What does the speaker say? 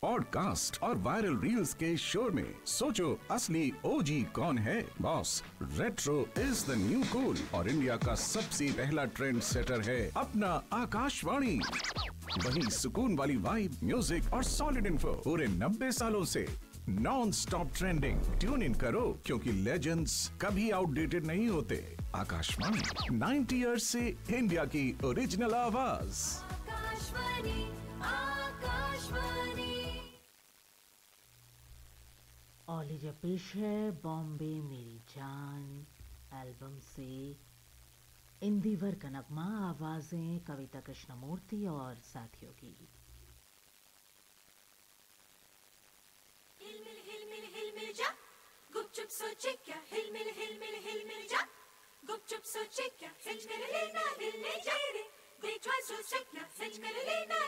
Podcast और viral reels के शोर में सोचो असली ओजी कौन है। Boss, retro is the new cool और इंडिया का सबसे पहला ट्रेंड सेटर है अपना आकाशवाणी। वही सुकून वाली वाइब, म्यूजिक और सॉलिड इन्फो पूरे 90 सालों से non stop trending. Tune in करो क्योंकि लेजेंड्स कभी आउटडेटेड नहीं होते। आकाशवाणी 90 इयर्स से इंडिया की ओरिजिनल आवाज। आकाशवाणी, आकाशवाणी। और लीजिए पेश है बॉम्बे मेरी जान एल्बम से इंदिवर का नगमा, आवाजें कविता कृष्णमूर्ति और साथियों की। हिलमिल हिलमिल हिलमिल जा, गुपचुप सोचे क्या, हिलमिल हिलमिल हिलमिल जा, गुपचुप सोचे क्या, सच कर लेना हिलने जा रे, बेचवा सोचे क्या, सच कर लेना।